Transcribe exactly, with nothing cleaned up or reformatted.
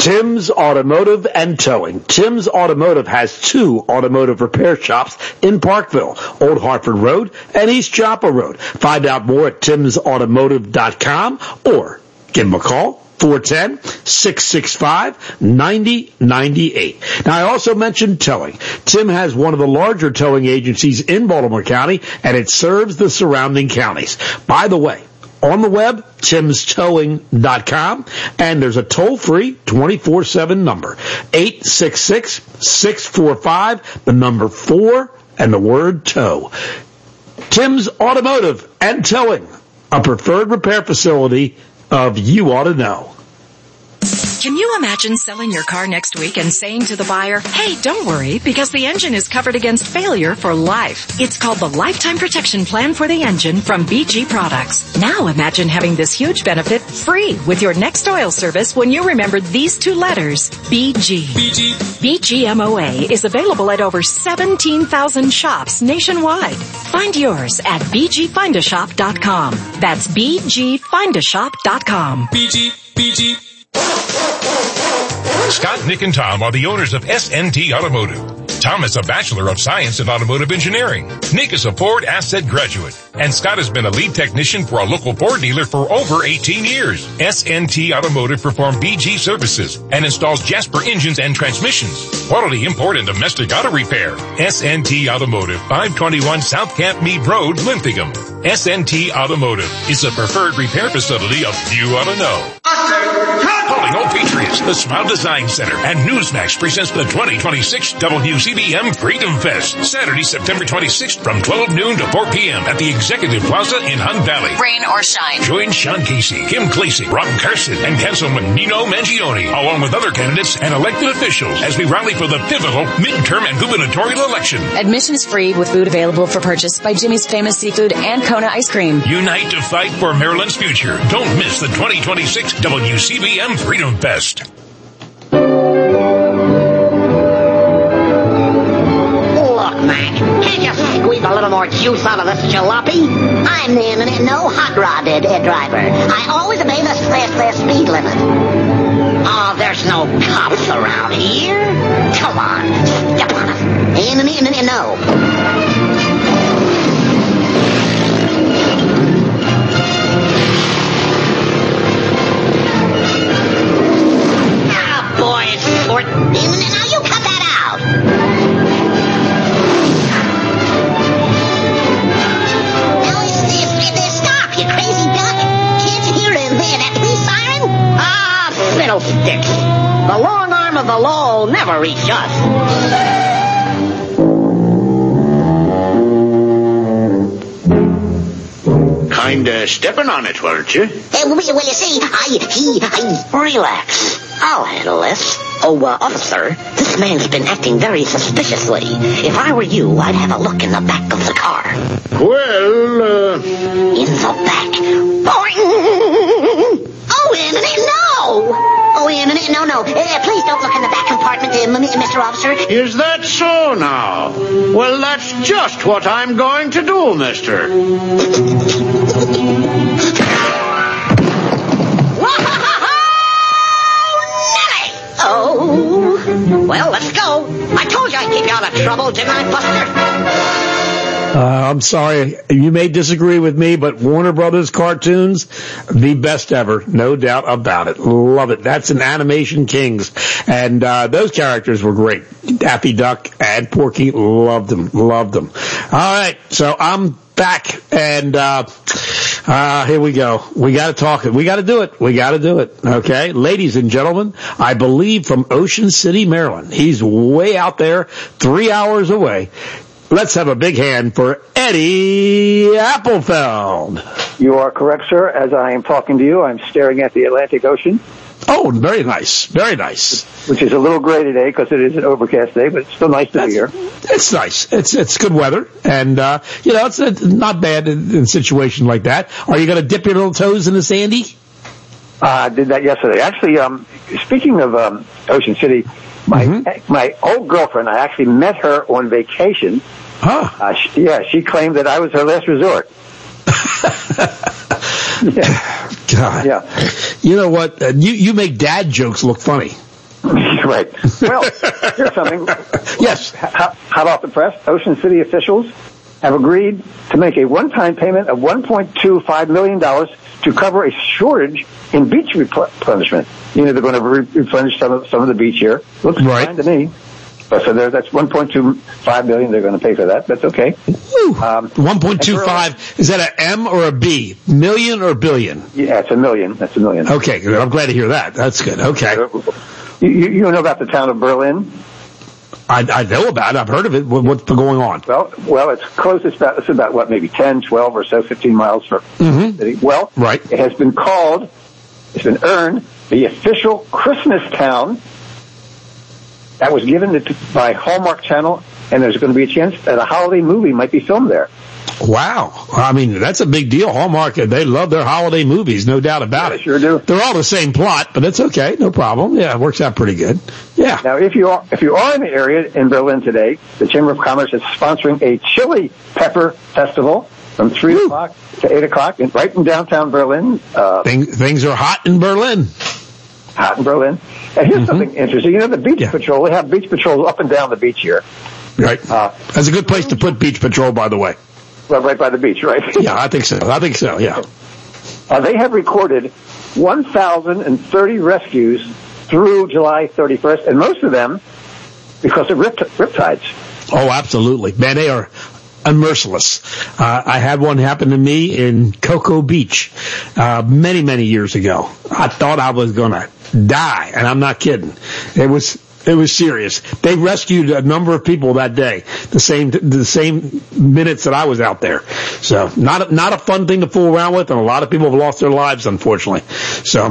Tim's Automotive and Towing. Tim's Automotive has two automotive repair shops in Parkville, Old Hartford Road and East Chapel Road. Find out more at tims automotive dot com or give them a call, four one zero, six six five, nine zero nine eight. Now, I also mentioned towing. Tim has one of the larger towing agencies in Baltimore County, and it serves the surrounding counties. By the way, on the web, tims towing dot com, and there's a toll-free twenty-four seven number, eight six six, six four five, the number four, and the word tow. Tim's Automotive and Towing, a preferred repair facility of You Ought to Know. Can you imagine selling your car next week and saying to the buyer, hey, don't worry, because the engine is covered against failure for life. It's called the Lifetime Protection Plan for the Engine from B G Products. Now imagine having this huge benefit free with your next oil service when you remember these two letters, B G. B G. B G M O A is available at over seventeen thousand shops nationwide. Find yours at b g find a shop dot com. That's b g find a shop dot com. B G, B G. Scott, Nick, and Tom are the owners of S N T Automotive. Tom is a Bachelor of Science in Automotive Engineering. Nick is a Ford Asset graduate. And Scott has been a lead technician for a local Ford dealer for over eighteen years. S N T Automotive performs B G services and installs Jasper engines and transmissions. Quality import and domestic auto repair. S N T Automotive, five twenty-one South Camp Mead Road, Linthicum. S N T Automotive is a preferred repair facility of You Ought to Know. Calling all Patriots, the Smile Design Center and Newsmax presents the twenty twenty-six W C B M Freedom Fest, Saturday, September twenty-sixth from twelve noon to four p.m. at the Executive Plaza in Hunt Valley. Rain or shine. Join Sean Casey, Kim Clasey, Rob Carson, and Councilman Nino Mangione, along with other candidates and elected officials as we rally for the pivotal midterm and gubernatorial election. Admission is free with food available for purchase by Jimmy's Famous Seafood and Kona Ice Cream. Unite to fight for Maryland's future. Don't miss the twenty twenty-six W C B M Freedom Fest. Look, Mac, can't you squeeze a little more juice out of this jalopy? I'm the internet no hot rod ed, ed driver. I always obey the fast, fast speed limit. Oh, there's no cops around here. Come on, step on us. Internet, internet, no. Or, now you cut that out. Now, it's, it's, it's, stop, you crazy duck. Can't you hear it there, that police siren? Ah, fiddlesticks. The long arm of the law will never reach us. Kinda stepping on it, weren't you? Uh, well, well, you see, I, he, I... Relax. I'll handle this. Oh, uh, officer, this man's been acting very suspiciously. If I were you, I'd have a look in the back of the car. Well, uh... In the back. Boing! Oh, Internet, no! Oh, Internet, no, no. Uh, please don't look in the back compartment, uh, Mister Officer. Is that so now? Well, that's just what I'm going to do, mister. Oh, well, let's go. I told you I'd keep you out of trouble, didn't I, Buster? Uh, I'm sorry, you may disagree with me, but Warner Brothers cartoons, the best ever, no doubt about it. Love it. That's an Animation Kings, and uh, those characters were great. Daffy Duck and Porky, loved them, loved them. All right, so I'm back, and uh, uh, here we go. We got to talk it. We got to do it. We got to do it. Okay, ladies and gentlemen, I believe from Ocean City, Maryland. He's way out there, three hours away. Let's have a big hand for Eddie Appelfeld. You are correct, sir. As I am talking to you, I'm staring at the Atlantic Ocean. Oh, very nice. Very nice. Which is a little gray today because it is an overcast day, but it's still nice to That's, be here. It's nice. It's it's good weather. And, uh, you know, it's, it's not bad in, in a situation like that. Are you going to dip your little toes in the sandy? Uh, I did that yesterday. Actually, um, speaking of um, Ocean City, my mm-hmm. my old girlfriend, I actually met her on vacation. Huh. Uh, she, yeah, she claimed that I was her last resort. yeah. God. Yeah. You know what? Uh, you, you make dad jokes look funny. Right. Well, here's something. Yes. Hot, hot off the press, Ocean City officials have agreed to make a one-time payment of one point two five million dollars to cover a shortage in beach replenishment. You know, they're going to re- replenish some of, some of the beach here. Looks right. fine to me. But so there, that's one point two five million dollars they're going to pay for that. That's okay. Um, one point two five, is that an M or a B? Million or billion? Yeah, it's a million. That's a million. Okay, good. I'm glad to hear that. That's good. Okay. You, you know about the town of Berlin? I, I know about it. I've heard of it. What, what's going on? Well, well, it's close. It's about, it's about what, maybe ten, twelve or so, fifteen miles from mm-hmm. the city. Well, right. It has been called, it's been earned the official Christmas town. That was given to, by Hallmark Channel, and there's going to be a chance that a holiday movie might be filmed there. Wow. I mean, that's a big deal. Hallmark, they love their holiday movies, no doubt about yeah, it. Sure do. They're all the same plot, but it's okay. No problem. Yeah, it works out pretty good. Yeah. Now, if you are, if you are in the area in Berlin today, the Chamber of Commerce is sponsoring a chili pepper festival from three Woo. o'clock to eight o'clock in, right in downtown Berlin. Uh, Thing, things are hot in Berlin. Hot in Berlin. And here's mm-hmm. something interesting. You know, the beach yeah. patrol, they have beach patrols up and down the beach here. Right. Uh, That's a good place to put beach patrol, by the way. Well, right by the beach, right? Yeah, I think so. I think so, yeah. Uh, they have recorded one thousand thirty rescues through July thirty-first, and most of them because of rip, riptides. Oh, absolutely. Man, they are unmerciless. Uh, I had one happen to me in Cocoa Beach uh, many, many years ago. I thought I was going to die, and I'm not kidding. It was... It was serious. They rescued a number of people that day, the same the same minutes that I was out there. So not a, not a fun thing to fool around with, and a lot of people have lost their lives, unfortunately. So